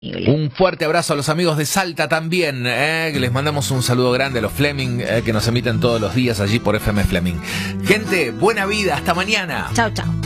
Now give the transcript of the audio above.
Un fuerte abrazo a los amigos de Salta también, que les mandamos un saludo grande a los Fleming, que nos emiten todos los días allí por FM Fleming. Gente, buena vida, hasta mañana. Chao, chao.